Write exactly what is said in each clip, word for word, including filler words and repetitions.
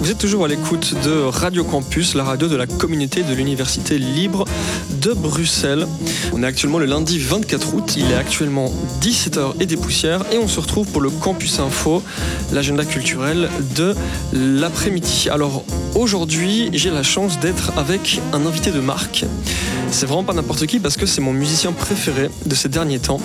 Vous êtes toujours à l'écoute de Radio Campus, la radio de la communauté de l'Université libre de Bruxelles. On est actuellement le lundi vingt-quatre août, il est actuellement dix-sept heures et des poussières et on se retrouve pour le Campus Info, l'agenda culturel de l'après-midi. Alors aujourd'hui, j'ai la chance d'être avec un invité de marque. C'est vraiment pas n'importe qui parce que c'est mon musicien préféré de ces derniers temps.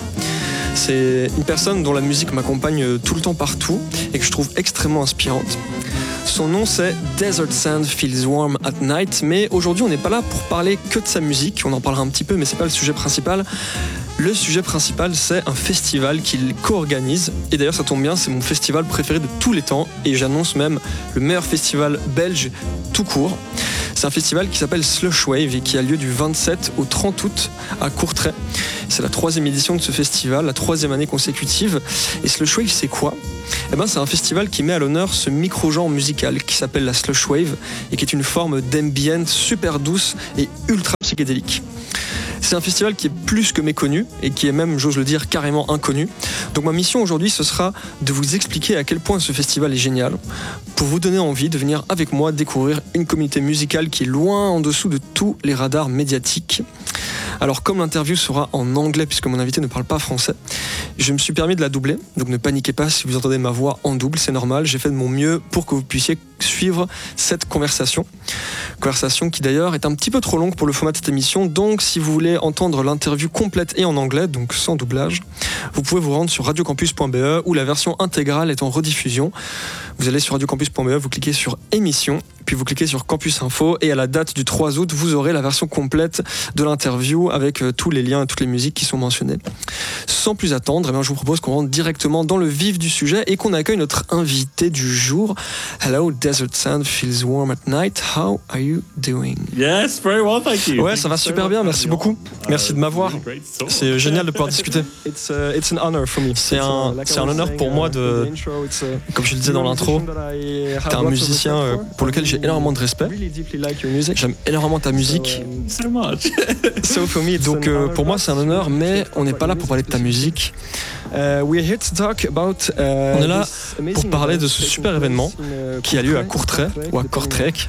C'est une personne dont la musique m'accompagne tout le temps partout et que je trouve extrêmement inspirante. Son nom c'est Desert Sand Feels Warm at Night, mais aujourd'hui on n'est pas là pour parler que de sa musique, on en parlera un petit peu mais c'est pas le sujet principal. Le sujet principal c'est un festival qu'il co-organise et d'ailleurs ça tombe bien, c'est mon festival préféré de tous les temps et j'annonce même le meilleur festival belge tout court. C'est un festival qui s'appelle Slushwave et qui a lieu du vingt-sept au trente août à Courtrai. C'est la troisième édition de ce festival, la troisième année consécutive. Et Slushwave, c'est quoi ? Eh ben, c'est un festival qui met à l'honneur ce micro-genre musical qui s'appelle la Slushwave et qui est une forme d'ambient super douce et ultra psychédélique. C'est un festival qui est plus que méconnu et qui est même, j'ose le dire, carrément inconnu. Donc ma mission aujourd'hui, ce sera de vous expliquer à quel point ce festival est génial pour vous donner envie de venir avec moi découvrir une communauté musicale qui est loin en dessous de tous les radars médiatiques. Alors comme l'interview sera en anglais puisque mon invité ne parle pas français, je me suis permis de la doubler, donc ne paniquez pas si vous entendez ma voix en double, c'est normal, j'ai fait de mon mieux pour que vous puissiez suivre cette conversation. Conversation qui d'ailleurs est un petit peu trop longue pour le format de cette émission, donc si vous voulez entendre l'interview complète et en anglais, donc sans doublage, vous pouvez vous rendre sur radiocampus point b e où la version intégrale est en rediffusion. Vous allez sur radiocampus point b e, vous cliquez sur émission, puis vous cliquez sur Campus Info et à la date du trois août, vous aurez la version complète de l'interview avec tous les liens et toutes les musiques qui sont mentionnées. Sans plus attendre, eh bien, je vous propose qu'on rentre directement dans le vif du sujet et qu'on accueille notre invité du jour. Hello, Desert Sand Feels Warm at Night. How are you doing? Yes, very well, thank you. Ouais, ça va super bien, merci beaucoup. Merci de m'avoir. C'est génial de pouvoir discuter. It's, uh, it's an honor for me. C'est un, c'est un honneur pour moi de, comme je le disais dans l'intro, t'es un musicien euh, pour lequel j'ai énormément de respect. J'aime énormément ta musique. So much. So for me, donc euh, pour moi c'est un honneur, mais on n'est pas là pour parler de ta musique. Uh, we're here to talk about, uh, on est là pour parler de ce super événement qui a lieu à Courtrai ou à Kortrijk,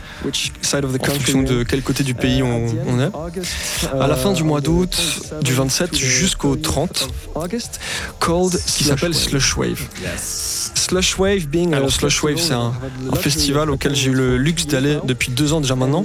en fonction de quel côté du pays on, on est. À la fin du mois d'août, du vingt-sept jusqu'au trente, called, qui s'appelle Slushwave. Slushwave being, alors Slushwave c'est un, un festival auquel j'ai eu le luxe d'aller depuis deux ans déjà maintenant.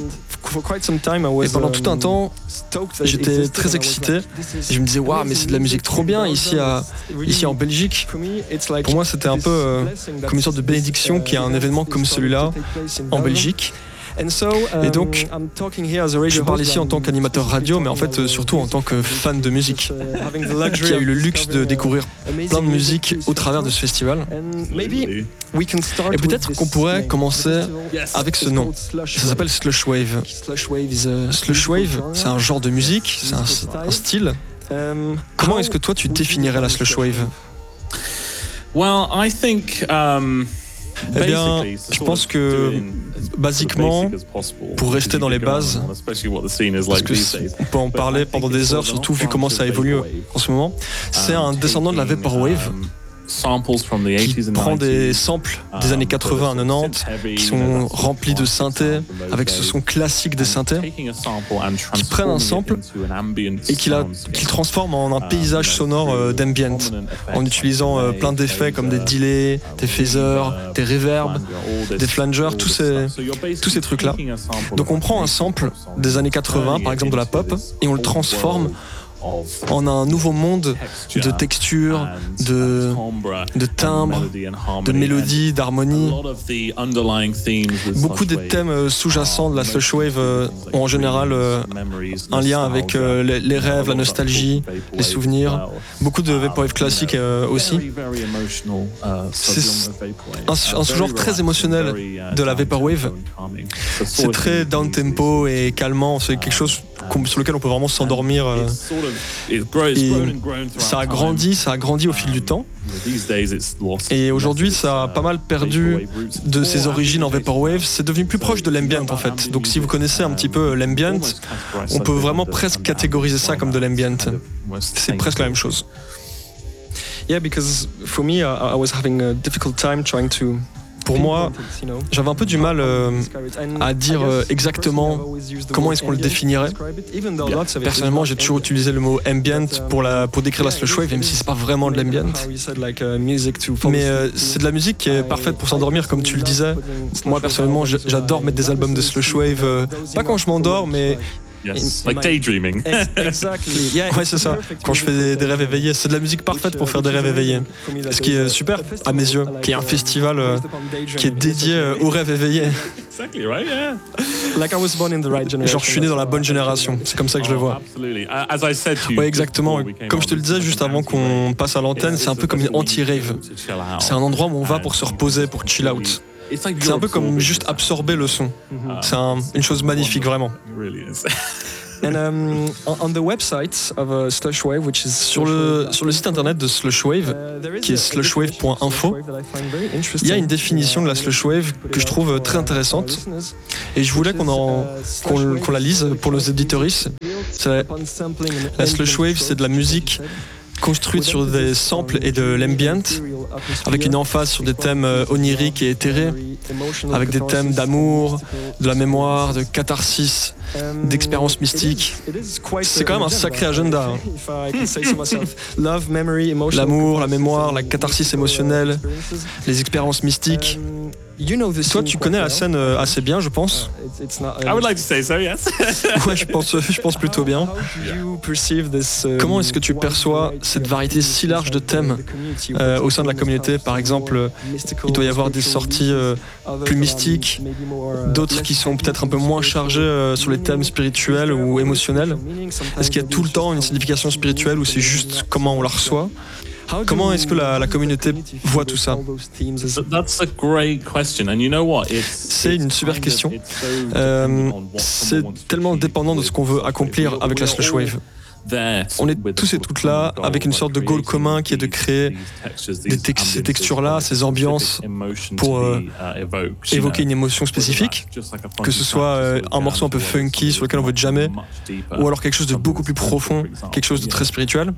Et pendant tout un temps, j'étais très excité. Et je me disais, waouh, mais c'est de la musique trop bien ici, à, ici en Belgique. Pour moi, c'était un peu euh, comme une sorte de bénédiction qu'il y a un événement comme celui-là en Belgique. Et donc, je parle ici en tant qu'animateur radio, mais en fait euh, surtout en tant que fan de musique, qui a eu le luxe de découvrir plein de musique au travers de ce festival. Et peut-être qu'on pourrait commencer avec ce nom. Ça s'appelle Slushwave. Slushwave, c'est un genre de musique, c'est un, un style. Comment est-ce que toi tu définirais la Slushwave? Well, I think, um... Eh bien, je pense que, basiquement, pour rester dans les bases, parce qu'on peut en parler pendant des heures, surtout vu comment ça évolue en ce moment, c'est un descendant de la Vaporwave qui prend des samples des années quatre-vingts à quatre-vingt-dix qui sont remplis de synthés avec ce son classique des synthés, qui prennent un sample et qui le transforment en un paysage sonore euh, d'ambient en utilisant euh, plein d'effets comme des delays, des phasers, des reverbs, des flangers, tous ces, tous ces trucs là. Donc on prend un sample des années quatre-vingts par exemple de la pop et on le transforme en un nouveau monde de texture, de, de timbre, de mélodie, d'harmonie. Beaucoup des thèmes sous-jacents de la Slushwave ont en général un lien avec les, les rêves, la nostalgie, les souvenirs. Beaucoup de Vaporwave classique aussi. C'est un, un sous-genre très émotionnel de la Vaporwave. C'est très down-tempo et calmant. C'est quelque chose sur lequel on peut vraiment s'endormir. Et ça a grandi, ça a grandi au fil du temps. Et aujourd'hui, ça a pas mal perdu de ses origines en Vaporwave. C'est devenu plus proche de l'ambient en fait. Donc si vous connaissez un petit peu l'ambient, on peut vraiment presque catégoriser ça comme de l'ambient. C'est presque la même chose. Yeah, because for me, I was having a difficult time trying to pour moi, j'avais un peu du mal euh, à dire euh, exactement comment est-ce qu'on le définirait. Personnellement, j'ai toujours utilisé le mot ambient pour, la, pour décrire la slush wave, même si c'est pas vraiment de l'ambient. Mais euh, c'est de la musique qui est parfaite pour s'endormir, comme tu le disais. Moi, personnellement, j'adore mettre des albums de slush wave, euh, pas quand je m'endors, mais... Yes, like daydreaming. Exactly. Yeah, ouais, c'est ça. Quand je fais des, des rêves éveillés, c'est de la musique parfaite pour faire des rêves éveillés. Ce qui est super à mes yeux, qui est un festival euh, qui est dédié euh, aux rêves éveillés. Exactly right, yeah. Like I was born in the right generation. Genre je suis né dans la bonne génération. C'est comme ça que je le vois. Absolutely. As I said to you, ouais, exactement. Comme je te le disais juste avant qu'on passe à l'antenne, c'est un peu comme une anti-rave. C'est un endroit où on va pour se reposer, pour chill out. C'est un peu comme juste absorber le son. C'est un, une chose magnifique, vraiment. And um, on the website of uh, Slushwave, which is sur le sur le site internet de Slushwave, qui est slushwave point info, il y a une définition de la slushwave que je trouve très intéressante, et je voulais qu'on en qu'on, qu'on la lise pour nos éditoristes. C'est la slushwave, c'est de la musique construite sur des samples et de l'ambient, avec une emphase sur des thèmes oniriques et éthérés, avec des thèmes d'amour, de la mémoire, de catharsis, d'expérience mystique. C'est quand même un sacré agenda. L'amour, la mémoire, la catharsis émotionnelle, les expériences mystiques. Toi, tu connais la scène assez bien, je pense. I would like to say so, yes. Ouais, je pense, je pense plutôt bien. Comment est-ce que tu perçois cette variété si large de thèmes euh, au sein de la communauté? Par exemple, il doit y avoir des sorties euh, plus mystiques, d'autres qui sont peut-être un peu moins chargées euh, sur les thèmes spirituels ou émotionnels. Est-ce qu'il y a tout le temps une signification spirituelle ou c'est juste comment on la reçoit? Comment est-ce que la, la communauté voit tout ça? C'est une super question. Euh, c'est tellement dépendant de ce qu'on veut accomplir avec la slushwave. On est tous et toutes là avec une sorte de goal commun qui est de créer des tex- ces textures-là, ces ambiances pour euh, évoquer une émotion spécifique, que ce soit euh, un morceau un peu funky sur lequel on veut jammer, ou alors quelque chose de beaucoup plus profond, quelque chose de très spirituel.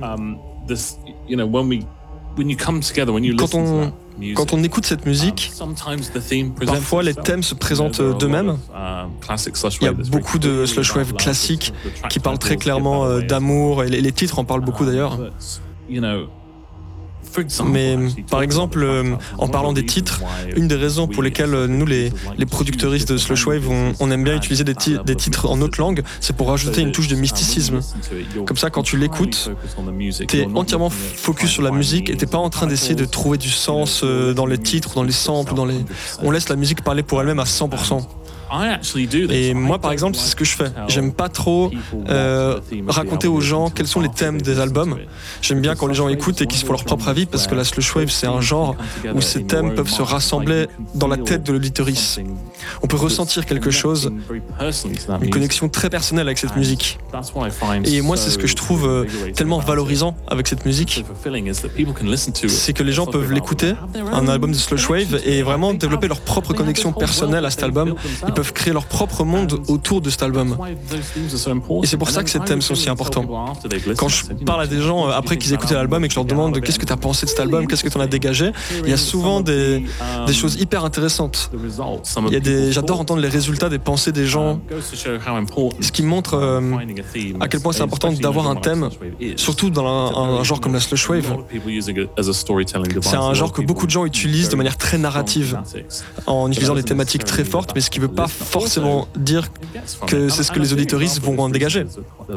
Quand on, quand on écoute cette musique, parfois les thèmes se présentent d'eux-mêmes. Il y a beaucoup de slushwave classiques qui parlent très clairement euh, d'amour, et les, les titres en parlent beaucoup d'ailleurs. Mais par exemple, euh, en parlant des titres, une des raisons pour lesquelles euh, nous, les, les producteuristes de Slushwave, on, on aime bien utiliser des, ti- des titres en autre langue, c'est pour rajouter une touche de mysticisme. Comme ça, quand tu l'écoutes, t'es entièrement focus sur la musique et t'es pas en train d'essayer de trouver du sens euh, dans les titres, dans les samples, dans les... On laisse la musique parler pour elle-même à cent pour cent. Et moi, par exemple, c'est ce que je fais. J'aime pas trop euh, raconter aux gens quels sont les thèmes des albums. J'aime bien quand les gens écoutent et qu'ils se font leur propre avis, parce que la slushwave, c'est un genre où ces thèmes peuvent se rassembler dans la tête de l'auditorice. On peut ressentir quelque chose, une connexion très personnelle avec cette musique. Et moi, c'est ce que je trouve euh, tellement valorisant avec cette musique, c'est que les gens peuvent l'écouter, un album de slushwave, et vraiment développer leur propre connexion personnelle à cet album. Ils peuvent créer leur propre monde autour de cet album. Et c'est pour ça que ces thèmes sont si importants. Quand je parle à des gens après qu'ils écoutent l'album et que je leur demande qu'est-ce que tu as pensé de cet album, qu'est-ce que tu en as dégagé, il y a souvent des, des choses hyper intéressantes. Il y a des, j'adore entendre les résultats des pensées des gens, ce qui montre euh, à quel point c'est important d'avoir un thème, surtout dans un, un genre comme la slushwave. C'est un genre que beaucoup de gens utilisent de manière très narrative, en utilisant des thématiques très fortes, mais ce qui ne veut pas forcément dire que c'est ce que les auditoristes vont en dégager.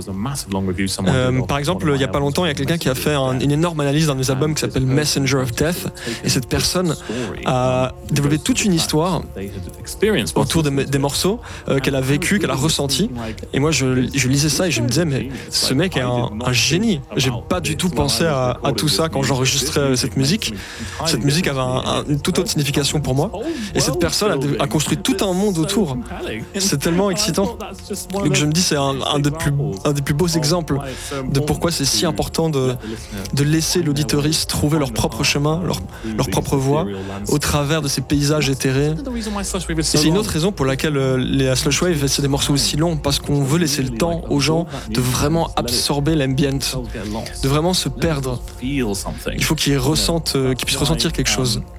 Euh, par exemple, il n'y a pas longtemps, il y a quelqu'un qui a fait un, une énorme analyse d'un de mes albums qui s'appelle Messenger of Death, et cette personne a développé toute une histoire autour des, des morceaux euh, qu'elle a vécu, qu'elle a ressenti. Et moi, je, je lisais ça et je me disais, mais ce mec est un, un génie. J'ai pas du tout pensé à, à tout ça quand j'enregistrais cette musique. Cette musique avait un, un, une toute autre signification pour moi. Et cette personne a, a construit tout un monde autour. C'est tellement excitant. Donc je me dis, c'est un, un, des plus, un des plus beaux exemples de pourquoi c'est si important de, de laisser l'auditoriste trouver leur propre chemin, leur, leur propre voie au travers de ces paysages éthérés. Et c'est une autre raison pour laquelle euh, les slushwave, c'est des morceaux aussi longs, parce qu'on veut laisser le temps aux gens de vraiment absorber l'ambient, de vraiment se perdre. Il faut qu'ils ressentent, euh, qu'ils puissent ressentir quelque chose.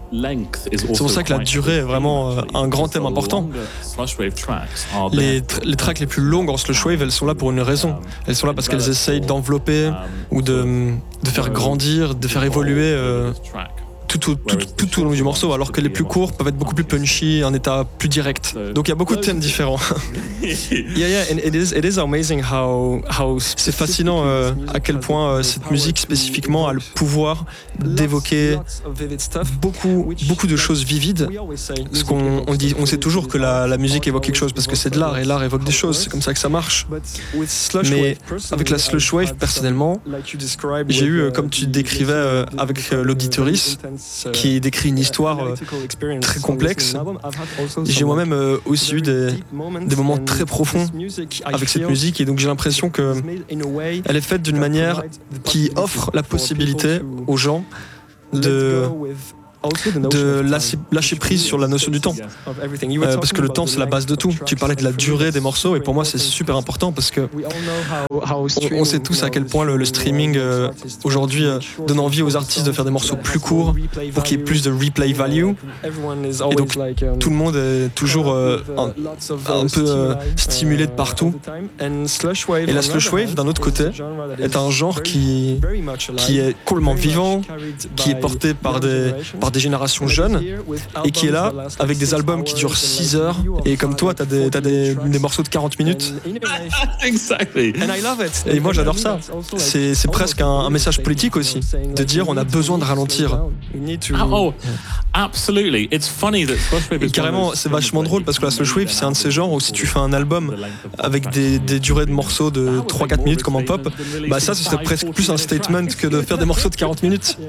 C'est pour ça que la durée est vraiment euh, un grand thème important. Les, tr- les tracks les plus longues en slush wave, elles sont là pour une raison. Elles sont là parce qu'elles essayent d'envelopper ou de, de faire grandir, de faire évoluer euh, tout, au, tout, tout, tout au long du morceau, alors que les plus courts peuvent être beaucoup plus punchy, un état plus direct. Donc il y a beaucoup de thèmes différents. Yeah, yeah, and it is, it is amazing how, how c'est fascinant euh, à quel point euh, cette musique spécifiquement a le pouvoir d'évoquer beaucoup, beaucoup de choses vivides. Parce qu'on on dit, on sait toujours que la, la musique évoque quelque chose parce que c'est de l'art et l'art évoque des choses. C'est comme ça que ça marche. Mais avec la slush wave, personnellement, j'ai eu, euh, comme tu décrivais euh, avec euh, l'auditoris, qui décrit une histoire euh, très complexe. J'ai moi-même euh, aussi eu des, des moments très profonds avec cette musique et donc j'ai l'impression qu'elle est faite d'une manière qui offre la possibilité aux gens de de lâcher, lâcher prise sur la notion du temps euh, parce que le temps c'est la base de tout. Tu parlais de la durée des morceaux et pour moi c'est super important parce que on, on sait tous à quel point le, le streaming euh, aujourd'hui euh, donne envie aux artistes de faire des morceaux plus courts pour qu'il y ait plus de replay value et donc tout le monde est toujours euh, un, un peu euh, stimulé de partout et la slush wave d'un autre côté est un genre qui, qui est complètement vivant, qui est porté par des, par des générations jeunes et qui est là avec des albums qui durent six heures et comme toi t'as des, t'as des, des morceaux de quarante minutes. Exactly. Et moi j'adore ça. C'est, c'est presque un, un message politique aussi de dire on a besoin de ralentir. Oh, absolutely. It's funny that slush wave et carrément c'est vachement drôle parce que la slush wave c'est un de ces genres où si tu fais un album avec des, des durées de morceaux de trois à quatre minutes comme en pop, bah ça ce serait presque plus un statement que de faire des morceaux de quarante minutes.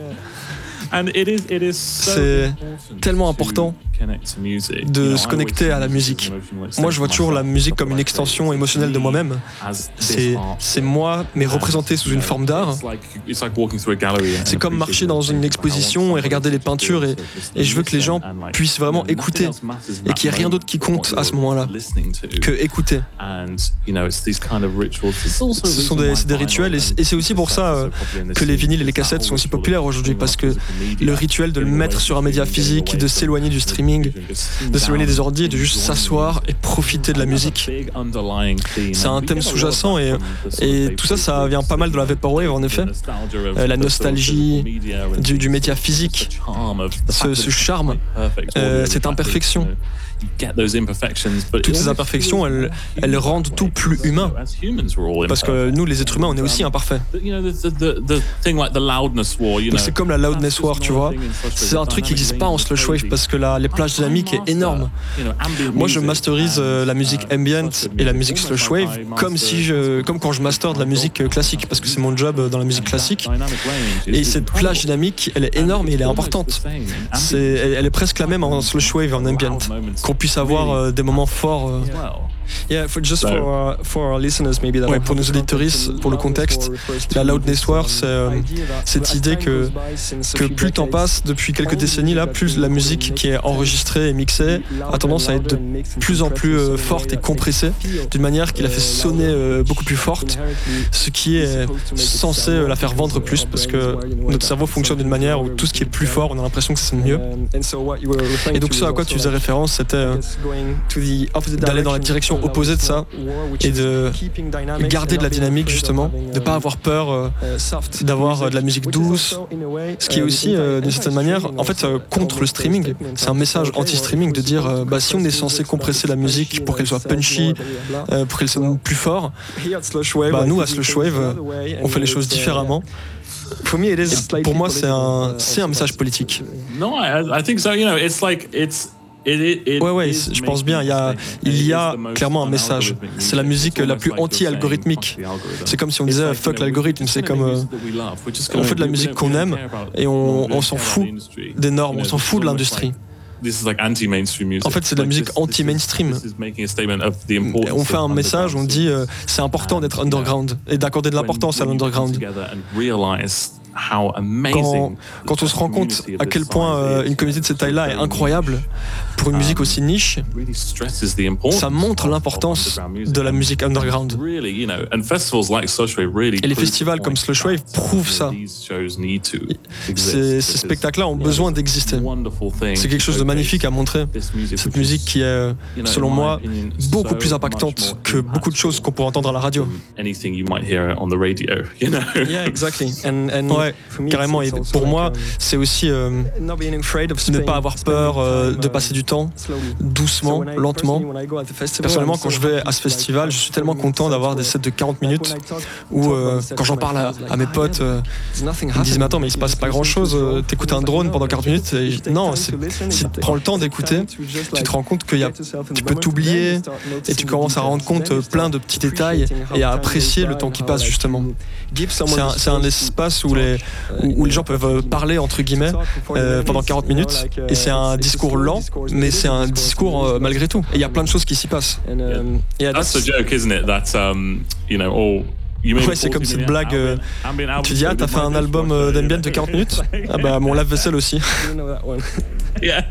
C'est tellement important de se connecter à la musique. Moi, je vois toujours la musique comme une extension émotionnelle de moi-même. C'est, c'est moi, mais représenté sous une forme d'art. C'est comme marcher dans une exposition et regarder les peintures et, et je veux que les gens puissent vraiment écouter et qu'il n'y ait rien d'autre qui compte à ce moment-là que écouter. Ce sont des, c'est des rituels et, et c'est aussi pour ça euh, que les vinyles et les cassettes sont aussi populaires aujourd'hui parce que le rituel de le mettre sur un média physique, de s'éloigner du streaming, de s'éloigner des ordi et de juste s'asseoir et profiter de la musique. C'est un thème sous-jacent et, et tout ça, ça vient pas mal de la Vaporwave en effet. Euh, la nostalgie du, du média physique, ce, ce charme, euh, cette imperfection. Toutes ces imperfections, elles, elles rendent tout plus humain. Parce que nous, les êtres humains, on est aussi imparfaits. Donc c'est comme la loudness war, tu vois. C'est un truc qui n'existe pas en slush wave parce que la, les plages dynamiques est énorme. Moi, je masterise euh, la musique ambient et la musique slush wave comme si je, comme quand je master de la musique classique parce que c'est mon job dans la musique classique. Et cette plage dynamique, elle est énorme et elle est importante. C'est, elle, elle est presque la même en slush wave et en ambient. Qu'on puisse avoir euh, des moments forts. Euh. Yeah, for, just for, uh, for our listeners, maybe that ouais, pour nos auditoristes, pour le contexte, la loudness war, c'est euh, cette idée que, que plus le temps passe, depuis quelques décennies là, plus la musique qui est enregistrée et mixée a tendance à être de plus en plus euh, forte et compressée, d'une manière qui la fait sonner euh, beaucoup plus forte, ce qui est censé euh, la faire vendre plus, parce que notre cerveau fonctionne d'une manière où tout ce qui est plus fort, on a l'impression que ça sonne mieux. Et donc ce à quoi tu faisais référence, c'était euh, d'aller dans la direction opposé de ça et de garder de la dynamique justement, de pas avoir peur euh, d'avoir euh, de la musique douce, ce qui est aussi euh, d'une certaine manière en fait euh, contre le streaming. C'est un message anti-streaming de dire euh, bah, si on est censé compresser la musique pour qu'elle soit punchy, euh, pour qu'elle sonne plus fort, bah, nous à Slush Wave euh, on fait les choses différemment. Et pour moi c'est un, c'est un message politique. No, I, I think so. You know, it's like it's It, it, it ouais, ouais, je pense bien. Il y a, il y a clairement un message. C'est la musique la plus anti-algorithmique. C'est comme si on disait fuck l'algorithme. C'est comme euh, on fait de la musique qu'on aime et on, on s'en fout des normes, on s'en fout de l'industrie. En fait, c'est de la musique anti-mainstream. On fait un message, on dit euh, c'est important d'être underground et d'accorder de l'importance à l'underground. how amazing quand, quand on se rend compte à quel point euh, une communauté de cette taille-là est incroyable pour une musique aussi niche, ça montre l'importance de la musique underground. Et les festivals comme Slushwave prouvent ça. Ces, ces spectacles-là ont besoin d'exister. C'est quelque chose de magnifique à montrer. Cette musique qui est, selon moi, beaucoup plus impactante que beaucoup de choses qu'on pourrait entendre à la radio. Yeah, exactly. And, and ouais, carrément. Et pour moi, c'est aussi euh, ne pas avoir peur euh, de passer du temps doucement, lentement. Personnellement, quand je vais à ce festival, je suis tellement content d'avoir des sets de quarante minutes où, euh, quand j'en parle à, à mes potes, euh, ils me disent « Mais attends, mais il se passe pas grand-chose, euh, t'écoutes un drone pendant quarante minutes ?» et je, Non, si tu prends le temps d'écouter, tu te rends compte que y a, tu peux t'oublier et tu commences à rendre compte euh, plein de petits détails et à apprécier le temps qui passe, justement. C'est un, c'est un espace où les, où, où les gens peuvent parler, entre guillemets, euh, pendant quarante minutes, et c'est un discours lent, mais c'est un discours euh, malgré tout. Et il y a plein de choses qui s'y passent. Yeah, that's the joke, isn't it? That um, you know, all Ouais, c'est comme cette blague. Euh, tu dis, ah, t'as fait un album euh, d'ambient de quarante minutes? Ah bah, mon lave-vaisselle aussi. Yeah.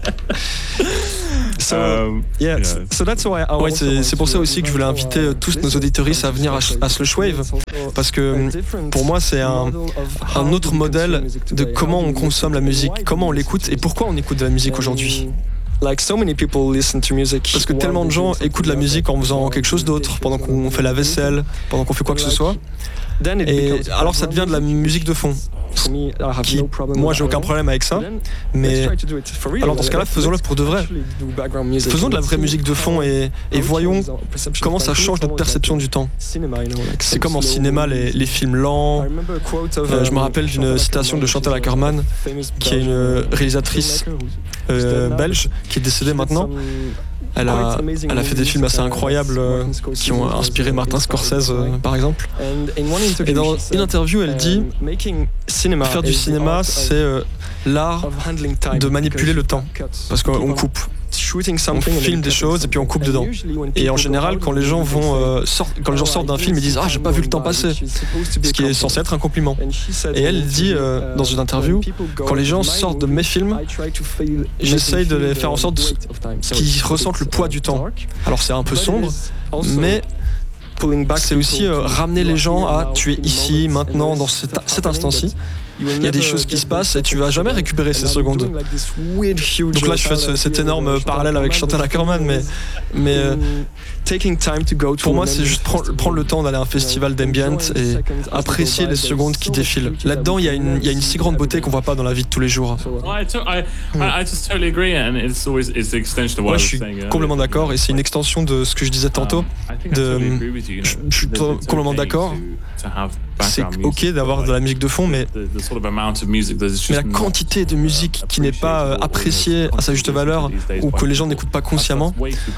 So, yeah, so that's why I ouais, c'est, c'est pour ça aussi que je voulais inviter euh, tous nos auditoristes à venir à, à Slushwave, parce que pour moi c'est un, un autre modèle de comment on consomme la musique, comment on l'écoute et pourquoi on écoute de la musique aujourd'hui. Like so many people listen to music. Parce que tellement de gens écoutent la musique en faisant quelque chose d'autre, pendant qu'on fait la vaisselle, pendant qu'on fait quoi que ce soit. Et alors ça devient de la musique de fond. Qui, moi j'ai aucun problème avec ça, mais alors dans ce cas-là faisons-le pour de vrai. Faisons de la vraie musique de fond et, et voyons comment ça change notre perception du temps. C'est comme en cinéma les, les films lents. Euh, je me rappelle d'une citation de Chantal Akerman, qui est une réalisatrice euh, belge qui est décédée maintenant. Elle a, elle a fait des films assez incroyables euh, qui ont inspiré Martin Scorsese, euh, par exemple. Et dans une interview, elle dit « Faire du cinéma, c'est euh, l'art de manipuler le temps. Parce qu'on coupe. On filme des choses et puis on coupe dedans. Et en général, quand les gens vont euh, sortent, quand les gens sortent d'un film, ils disent « Ah, j'ai pas vu le temps passer », ce qui est censé être un compliment. Et elle dit euh, dans une interview, quand les gens sortent de mes films, j'essaye de les faire en sorte qu'ils ressentent le poids du temps. Alors c'est un peu sombre, mais c'est aussi euh, ramener les gens à tu es ici, maintenant, dans cet, cet instant-ci. Il y a des choses qui se passent et tu vas jamais récupérer ces secondes. Donc là, je fais cet énorme parallèle avec Chantal Akerman, mais, mais euh, pour moi, c'est juste prendre, prendre le temps d'aller à un festival d'ambient et apprécier les secondes qui défilent. Là-dedans, il y a une, il y a une si grande beauté qu'on voit pas dans la vie de tous les jours. Moi, je suis complètement d'accord et c'est une extension de ce que je disais tantôt. De, je, je suis complètement d'accord. C'est ok d'avoir de la musique de fond, mais, mais la quantité de musique qui n'est pas euh, appréciée à sa juste valeur ou que les gens n'écoutent pas consciemment,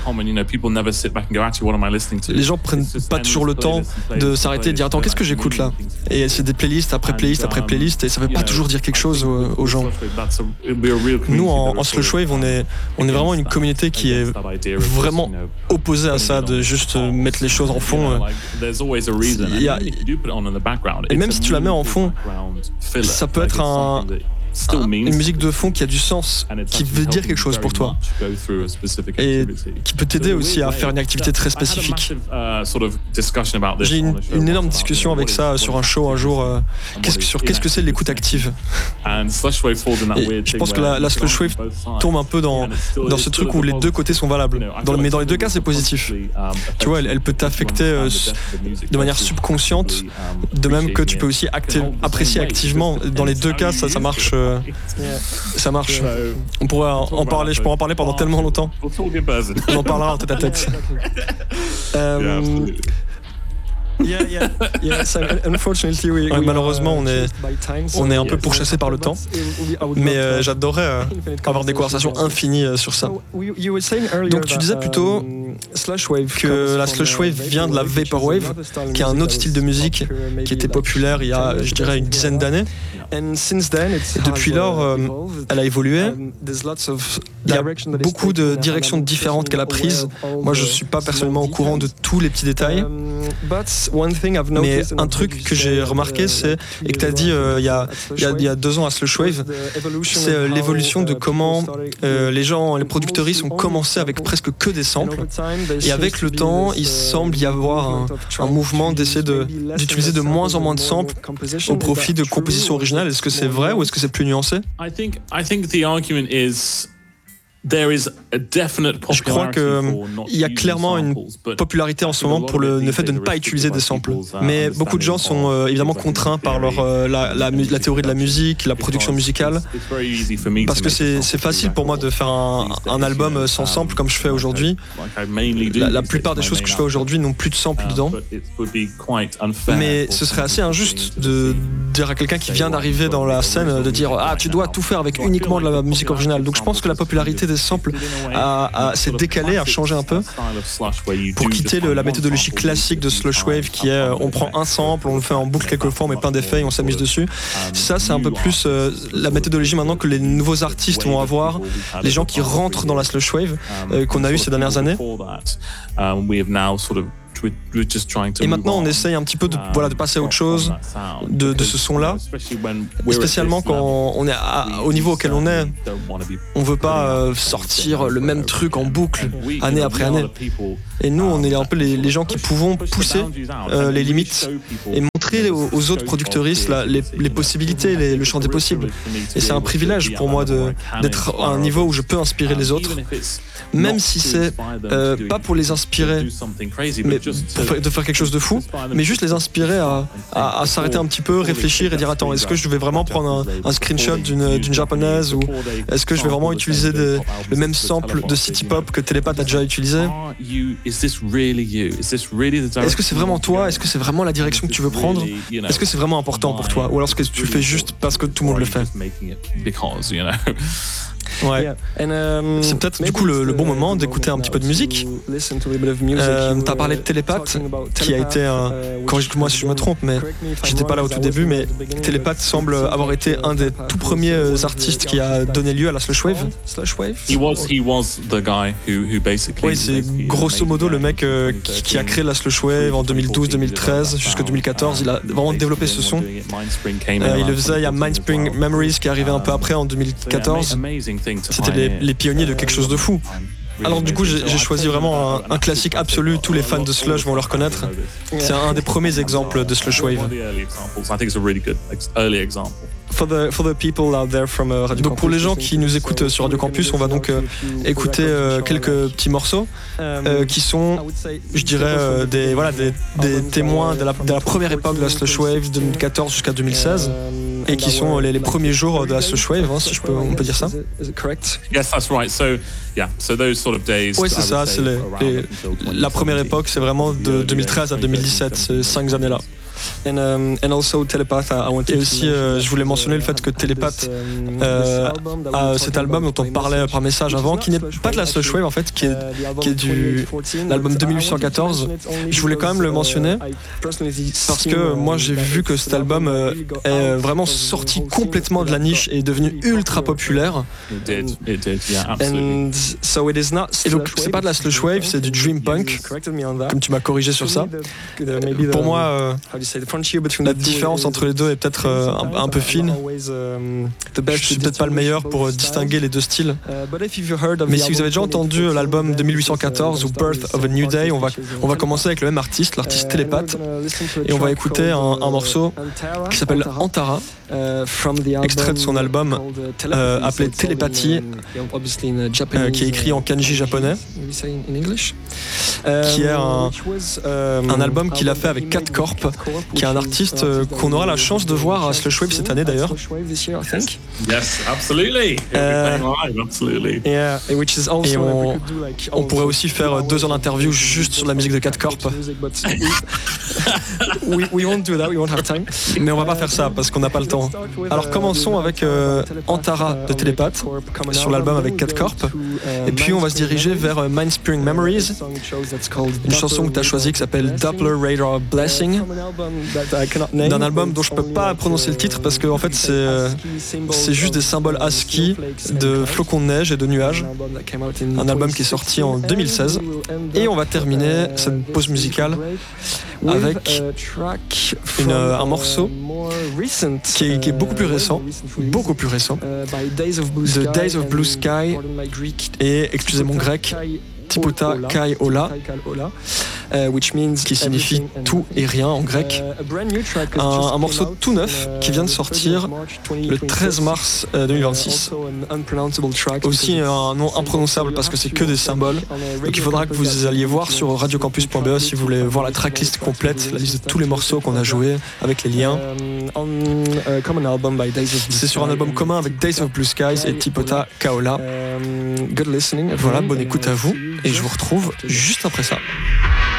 les gens prennent pas toujours le temps de s'arrêter et de dire attends, qu'est-ce que j'écoute là? Et c'est des playlists après playlists après playlists et ça veut pas toujours dire quelque chose aux, aux gens. Nous en, en Slushwave, on est, on est vraiment une communauté qui est vraiment opposée à ça, de juste mettre les choses en fond. Il y a, et même si tu la mets en fond, ça peut être un, un, une musique de fond qui a du sens, qui veut dire quelque chose pour toi et qui peut t'aider aussi à faire une activité très spécifique. J'ai une, une énorme discussion avec ça sur un show un jour, euh, qu'est-ce que, sur qu'est-ce que c'est l'écoute active. Et je pense que la, la Slushwave tombe un peu dans, dans ce truc où les deux côtés sont valables. Dans, mais dans les deux cas, c'est positif. Tu vois, elle, elle peut t'affecter euh, de manière subconsciente, de même que tu peux aussi acti- apprécier activement. Dans les deux cas, ça, ça marche. Euh, ça marche. On pourrait en, en parler. Je pourrais en parler pendant tellement longtemps. On en parlera en tête à tête. Um, Yeah, yeah, yeah. So, unfortunately, we, ouais, malheureusement, on est, on est un peu pourchassé par le temps, mais euh, j'adorerais euh, avoir des conversations infinies euh, sur ça. Donc tu disais plutôt que la Slushwave vient de la Vaporwave, qui est un autre style de musique qui était populaire il y a, je dirais, une dizaine d'années. Et depuis lors, euh, elle a évolué. Il y a beaucoup de directions différentes qu'elle a prises. Moi, je ne suis pas personnellement au courant de tous les petits détails. Mais un truc que j'ai remarqué, c'est, et que tu as dit euh, il, y a, il, y a, il y a deux ans à Slushwave, c'est euh, l'évolution de comment euh, les gens, les producteuristes ont commencé avec presque que des samples. Et avec le temps, il semble y avoir un, un mouvement d'essayer de, d'utiliser de moins en moins de samples au profit de compositions originales. Est-ce que c'est vrai ou est-ce que c'est plus nuancé? I think, I think the argument is there is a definite popularity. Je crois qu'il y a clairement une popularité en ce moment pour le, le fait de ne pas utiliser des samples. Mais beaucoup de gens sont euh, évidemment contraints par leur, euh, la, la, la théorie de la musique, la production musicale. Parce que c'est, c'est facile pour moi de faire un, un album sans sample comme je fais aujourd'hui. La, la plupart des choses que je fais aujourd'hui n'ont plus de sample dedans. Mais ce serait assez injuste de dire à quelqu'un qui vient d'arriver dans la scène de dire « Ah, tu dois tout faire avec uniquement de la musique originale ». Donc je pense que la popularité des samples a, a, s'est décalée, a changé un peu pour quitter le, la méthodologie classique de Slushwave qui est euh, on prend un sample, on le fait en boucle quelques fois, on met plein d'effets et on s'amuse dessus. Ça c'est un peu plus euh, la méthodologie maintenant que les nouveaux artistes vont avoir, les gens qui rentrent dans la Slushwave euh, qu'on a eu ces dernières années. Et maintenant, on essaye un petit peu de, voilà, de passer à autre chose de, de ce son-là. Et spécialement quand on est à, au niveau auquel on est, on veut pas euh, sortir le même truc en boucle année après année. Et nous, on est un peu les, les gens qui pouvons pousser euh, les limites et montrer aux, aux autres producteuristes la, les, les possibilités, les, le champ des possibles. Et c'est un privilège pour moi de, d'être à un niveau où je peux inspirer les autres, même si c'est euh, pas pour les inspirer, mais pour faire, de faire quelque chose de fou, mais juste les inspirer à, à, à s'arrêter un petit peu, réfléchir et dire attends, est-ce que je vais vraiment prendre un, un screenshot d'une, d'une japonaise ou est-ce que je vais vraiment utiliser des, le même sample de City Pop que Télépath a déjà utilisé? Est-ce que c'est vraiment toi? Est-ce que c'est vraiment la direction que tu veux prendre? Est-ce que c'est vraiment important pour toi? Ou alors est-ce que tu le fais juste parce que tout le monde le fait? Ouais. Um, c'est peut-être du coup le, le bon moment d'écouter un petit peu de musique. Euh, T'as parlé de Télépath, qui a été un. Corrige-moi si je me trompe, mais j'étais pas là au tout début. Mais Télépath semble avoir été un des tout premiers artistes qui a donné lieu à la Slushwave. Slushwave. He was, he was the guy who, who basically. Oui, c'est grosso modo le mec euh, qui, qui a créé la Slushwave en deux mille douze deux mille treize jusqu'en deux mille quatorze. Il a vraiment développé ce son. Euh, il le faisait. Il y a Mindspring Memories qui est arrivé un peu après en deux mille quatorze. C'était les, les pionniers de quelque chose de fou. Alors du coup j'ai, j'ai choisi vraiment un, un classique absolu, tous les fans de Slush vont le reconnaître. C'est un des premiers exemples de Slushwave. For the, for the people out there from, uh, Radio donc pour les gens qui nous écoutent sur Radio Campus, on va donc euh, écouter euh, quelques petits morceaux euh, qui sont, je dirais, euh, des, voilà, des, des témoins de la, de la première époque de la Slushwave, deux mille quatorze jusqu'à deux mille seize, et qui sont les, les premiers jours de la Slushwave, hein, si je peux, on peut dire ça. Yes, that's right. So, yeah, so those sort of days. Oui, c'est ça. C'est les, les, la première époque, c'est vraiment de deux mille treize à deux mille dix-sept, ces cinq années-là. And, um, and also Télépath, I wanted Et aussi, euh, je voulais mentionner le fait que Télépath euh, a cet album dont on parlait par message avant, qui n'est pas de la Slushwave en fait, qui est, qui est du l'album deux mille huit cent quatorze. Je voulais quand même le mentionner parce que moi j'ai vu que cet album euh, est vraiment sorti complètement de la niche et est devenu ultra populaire. And so it is not. Et donc c'est pas de la Slushwave, c'est du dream punk. Comme tu m'as corrigé sur ça. Pour moi. Euh, La différence entre les deux est peut-être euh, un, un peu fine. Je suis peut-être pas le meilleur pour euh, distinguer les deux styles. Mais si vous avez déjà entendu l'album deux mille huit cent quatorze ou Birth of a New Day, on va, on va commencer avec le même artiste, l'artiste Télépath, et on va écouter un, un morceau qui s'appelle Antara, extrait de son album euh, appelé Télépathie, euh, qui est écrit en kanji japonais, qui est un, un album qu'il a fait avec Cat Corp, qui est un artiste euh, qu'on aura la chance de voir à Slushwave cette année d'ailleurs. Yes, absolutely. Euh, yeah, et on, on pourrait aussi faire deux heures d'interview juste sur la musique de Cat Corp. we, we won't do that, we won't have time. Mais on va pas faire ça parce qu'on n'a pas le temps. Alors commençons avec euh, Antara de Télépath sur l'album avec Cat Corp. Et puis on va se diriger vers Mindspring Memories, une chanson que tu as choisie qui s'appelle Doppler Radar Blessing, d'un album dont je peux pas prononcer le titre parce que en fait c'est, c'est juste des symboles ASCII de flocons de neige et de nuages. Un album qui est sorti en deux mille seize. Et on va terminer cette pause musicale avec une, un morceau qui est, qui est beaucoup plus récent, beaucoup plus récent, de Days of Blue Sky et, excusez mon grec, Tipota Kai Ola, qui signifie tout et rien en grec. Un, un morceau tout neuf qui vient de sortir le treize mars deux mille vingt-six. Aussi un nom imprononçable parce que c'est que des symboles. Donc il faudra que vous alliez voir sur radiocampus point b e si vous voulez voir la tracklist complète, la liste de tous les morceaux qu'on a joués avec les liens. C'est sur un album commun avec Days of Blue Skies et Tipota Kaola. Voilà, bonne écoute à vous et je vous retrouve juste après ça.